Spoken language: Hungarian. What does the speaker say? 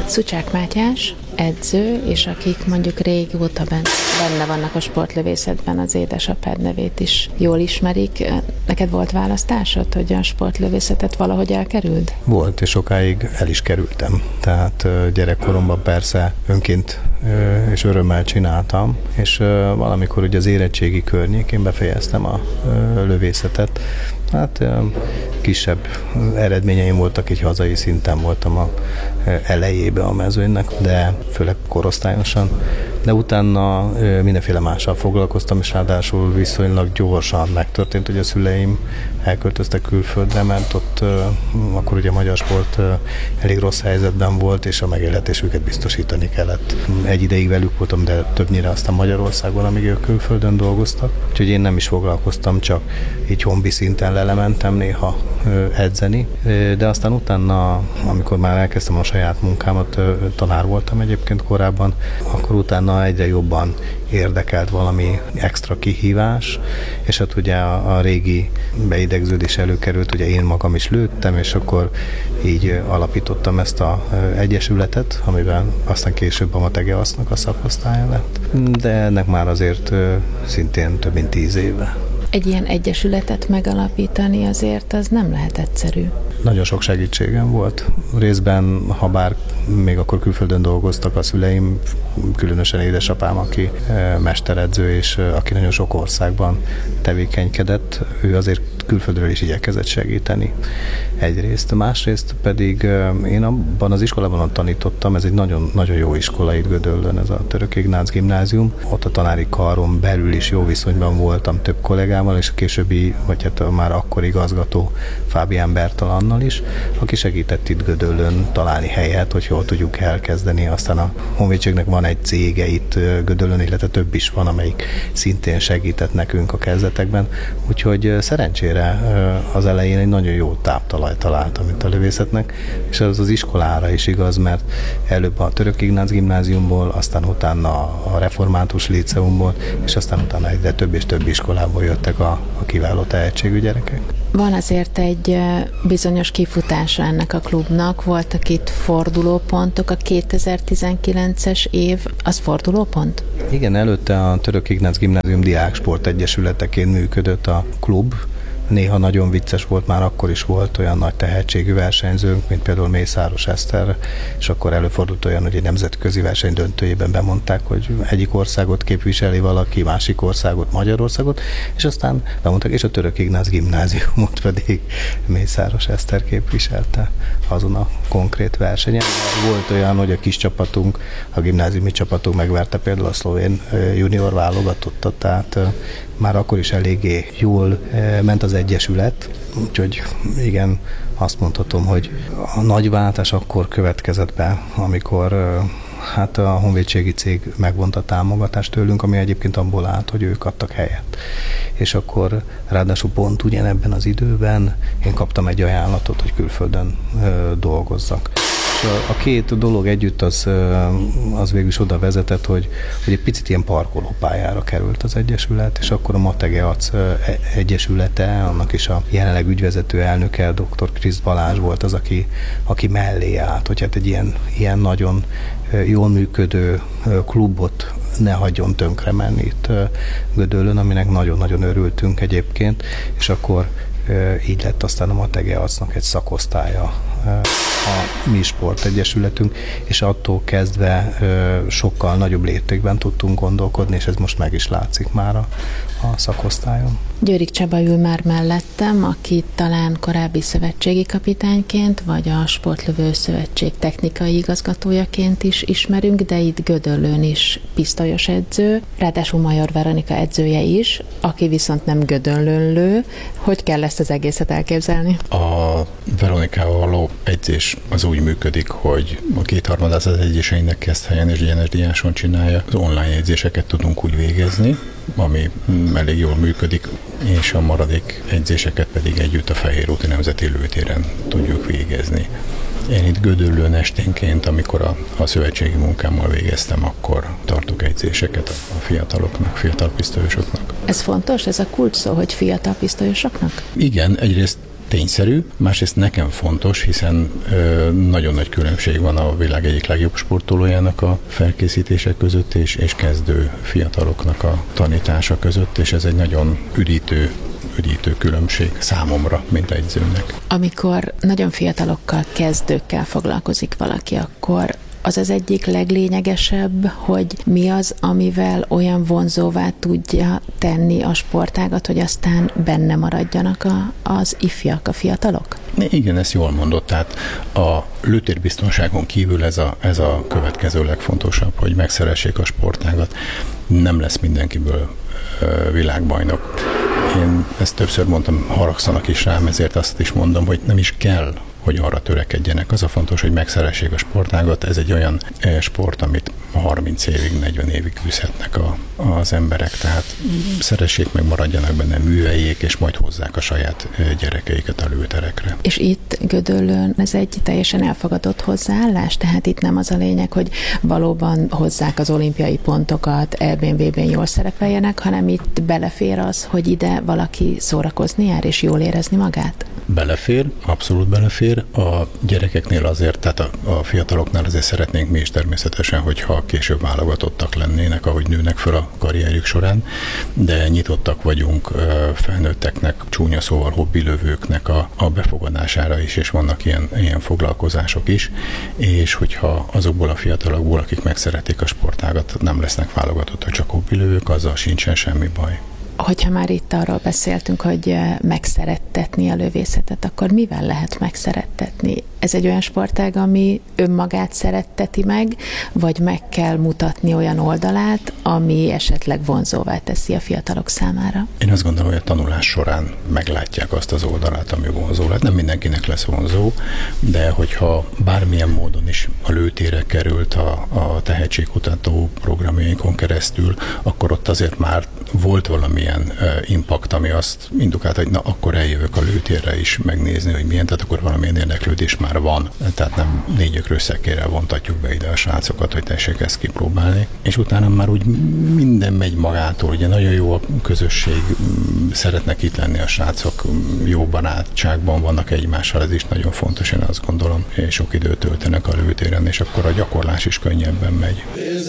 Szucsák Mátyás, edző, és akik mondjuk régóta benne vannak a sportlövészetben, az édesapád nevét is jól ismerik. Neked volt választásod, hogy a sportlövészetet valahogy elkerüld? Volt, és sokáig el is kerültem. Tehát gyerekkoromban persze önként és örömmel csináltam, és valamikor ugye az érettségi környékén befejeztem a lövészetet. Hát kisebb eredményeim voltak, így hazai szinten voltam a elejébe a mezőnynek, de főleg korosztályosan. De utána mindenféle mással foglalkoztam, és ráadásul viszonylag gyorsan megtörtént, hogy a szüleim elköltöztek külföldre, mert ott akkor ugye a magyar sport elég rossz helyzetben volt, és a megélhetésüket biztosítani kellett. Egy ideig velük voltam, de többnyire aztán Magyarországon, amíg ők külföldön dolgoztak. Úgyhogy én nem is foglalkoztam, csak így honbi szinten lelementem néha edzeni, de aztán utána, amikor már elkezdtem a saját munkámat, tanár voltam egyébként korábban, akkor utána egyre jobban érdekelt valami extra kihívás, és hát ugye a régi beidegződés előkerült, ugye én magam is lőttem, és akkor így alapítottam ezt az egyesületet, amiben aztán később a Mategeasznak a szakosztálya lett. De ennek már azért szintén több mint 10 éve. Egy ilyen egyesületet megalapítani azért az nem lehet egyszerű. Nagyon sok segítségem volt. Részben, ha bár még akkor külföldön dolgoztak a szüleim, különösen édesapám, aki mesteredző, és aki nagyon sok országban tevékenykedett, ő azért külföldről is igyekezett segíteni egyrészt. Másrészt pedig én abban az iskolában tanítottam, ez egy nagyon, nagyon jó iskola itt Gödöllőn, ez a Török Ignác gimnázium. Ott a tanári karon belül is jó viszonyban voltam több kollégámmal, és a későbbi, vagy hát már akkor igazgató Fábián Bertalannal is, aki segített itt Gödöllőn találni helyet, hogy hol tudjuk elkezdeni. Aztán a Honvédségnek van egy cége itt Gödöllőn, illetve több is van, amelyik szintén segített nekünk a kezdetekben. Úgyhogy szerencsére az elején egy nagyon jó táptalajt találtam itt a lövészetnek, és ez az iskolára is igaz, mert előbb a Török Ignác gimnáziumból, aztán utána a református líceumból, és aztán utána egyre több és több iskolából jöttek a kiváló tehetségű gyerekek. Van azért egy bizonyos kifutása ennek a klubnak, voltak itt fordulópontok, a 2019-es év, az fordulópont? Igen, előtte a Török Ignác Gimnázium Diáksport Egyesületeként működött a klub. Néha nagyon vicces volt, már akkor is volt olyan nagy tehetségű versenyzőnk, mint például Mészáros Eszter, és akkor előfordult olyan, hogy egy nemzetközi verseny döntőjében bemondták, hogy egyik országot képviseli valaki, másik országot, Magyarországot, és aztán bemondták, és a Török Ignác Gimnáziumot pedig Mészáros Eszter képviselte azon a konkrét versenyen. Volt olyan, hogy a kis csapatunk, a gimnáziumi csapatunk megverte például a szlovén junior válogatottat, tehát már akkor is eléggé jól ment az egyesület, úgyhogy igen, azt mondhatom, hogy a nagy váltás akkor következett be, amikor hát a honvédségi cég megvonta a támogatást tőlünk, ami egyébként abból állt, hogy ők adtak helyet. És akkor ráadásul pont ugyanebben az időben én kaptam egy ajánlatot, hogy külföldön dolgozzak. A két dolog együtt az végül is oda vezetett, hogy egy picit ilyen parkolópályára került az egyesület, és akkor a Mategeac egyesülete, annak is a jelenleg ügyvezető elnöke, dr. Kriszt Balázs volt az, aki mellé állt, hogy hát egy ilyen nagyon jól működő klubot ne hagyjon tönkre menni itt Gödöllőn, aminek nagyon-nagyon örültünk egyébként, és akkor így lett aztán a Mategeacnak egy szakosztálya a mi sportegyesületünk, és attól kezdve sokkal nagyobb léptékben tudtunk gondolkodni, és ez most meg is látszik már a szakosztályon. Győrik Csaba ül már mellettem, akit talán korábbi szövetségi kapitányként, vagy a Sportlövő Szövetség technikai igazgatójaként is ismerünk, de itt Gödöllőn is pisztolyos edző, ráadásul Major Veronika edzője is, aki viszont nem Gödöllőn lő. Hogy kell ezt az egészet elképzelni? A Veronikával való edzés az úgy működik, hogy a kétharmadát az edzéseinek Keszthelyen és Gyenes-Diáson csinálja. Az online edzéseket tudunk úgy végezni, ami elég jól működik, és a maradék edzéseket pedig együtt a Fehérúti Nemzeti Lőtéren tudjuk végezni. Én itt Gödöllőn esténként, amikor a szövetségi munkámmal végeztem, akkor tartok edzéseket a fiataloknak, fiatal pisztolyosoknak. Ez fontos, ez a kulcs szó, hogy fiatal pisztolyosoknak? Igen, egyrészt tényszerű, másrészt nekem fontos, hiszen nagyon nagy különbség van a világ egyik legjobb sportolójának a felkészítése között és kezdő fiataloknak a tanítása között, és ez egy nagyon üdítő különbség számomra, mint edzőnek. Amikor nagyon fiatalokkal, kezdőkkel foglalkozik valaki, akkor az egyik leglényegesebb, hogy mi az, amivel olyan vonzóvá tudja tenni a sportágat, hogy aztán benne maradjanak az ifjak, a fiatalok? Igen, ezt jól mondott. Tehát a lőtérbiztonságon kívül ez a következő legfontosabb, hogy megszeressék a sportágat. Nem lesz mindenkiből világbajnok. Én ezt többször mondtam, haragszanak is rám, ezért azt is mondom, hogy nem is kell, hogy arra törekedjenek. Az a fontos, hogy megszeressék a sportágat. Ez egy olyan sport, amit 30 évig, 40 évig küzdhetnek az emberek, tehát szeressék meg, maradjanak benne, műveljék, és majd hozzák a saját gyerekeiket a lőterekre. És itt Gödöllőn ez egy teljesen elfogadott hozzáállás, tehát itt nem az a lényeg, hogy valóban hozzák az olimpiai pontokat, EB-n, VB-n jól szerepeljenek, hanem itt belefér az, hogy ide valaki szórakozni jár és jól érezni magát? Belefér, abszolút belefér. A gyerekeknél azért, tehát a fiataloknál azért szeretnénk mi is természetesen, hogyha később válogatottak lennének, ahogy nőnek föl a karrierjük során, de nyitottak vagyunk felnőtteknek, csúnya szóval hobbilövőknek a befogadására is, és vannak ilyen foglalkozások is, és hogyha azokból a fiatalokból, akik megszeretik a sportágat, nem lesznek válogatottak, csak hobbilövők, azzal sincsen semmi baj. Hogyha már itt arról beszéltünk, hogy megszerettetni a lövészetet, akkor mivel lehet megszerettetni? Ez egy olyan sportág, ami önmagát szeretteti meg, vagy meg kell mutatni olyan oldalát, ami esetleg vonzóvá teszi a fiatalok számára? Én azt gondolom, hogy a tanulás során meglátják azt az oldalát, ami vonzó. Hát nem mindenkinek lesz vonzó, de hogyha bármilyen módon is a lőtérre került a tehetségkutató programjainkon keresztül, akkor ott azért már volt valamilyen impact, ami azt indukálta, hogy na, akkor eljövök a lőtérre is megnézni, hogy milyen, tehát akkor valamilyen érdeklődés már van. Tehát nem 4 ökrösszekérrel vontatjuk be ide a srácokat, hogy tessék ezt kipróbálni. És utána már úgy minden megy magától, ugye nagyon jó a közösség, szeretnek itt lenni a srácok, jó barátságban vannak egymással, ez is nagyon fontos, én azt gondolom, és sok időt töltenek a lőtéren, és akkor a gyakorlás is könnyebben megy.